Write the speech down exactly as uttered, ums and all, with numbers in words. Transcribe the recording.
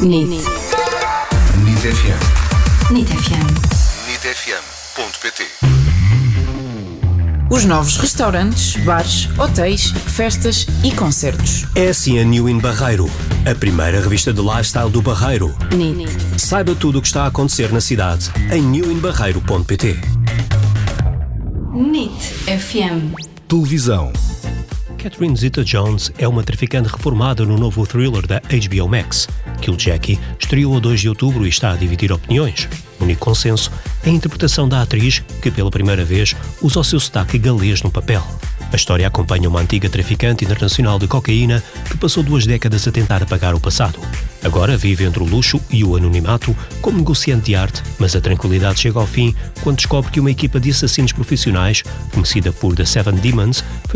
N I T. N I T F M. N I T F M. N I T F M ponto P T. Os novos restaurantes, bares, hotéis, festas e concertos. É assim a New in Barreiro, a primeira revista de lifestyle do Barreiro. N I T. Saiba tudo o que está a acontecer na cidade em new in barreiro ponto P T. N I T F M. Televisão. Catherine Zeta-Jones é uma traficante reformada no novo thriller da H B O Max. Kill Jackie estreou a dois de outubro e está a dividir opiniões. O único consenso é a interpretação da atriz, que pela primeira vez usa o seu sotaque galês no papel. A história acompanha uma antiga traficante internacional de cocaína que passou duas décadas a tentar apagar o passado. Agora vive entre o luxo e o anonimato como negociante de arte, mas a tranquilidade chega ao fim quando descobre que uma equipa de assassinos profissionais, conhecida por The Seven Demons, foi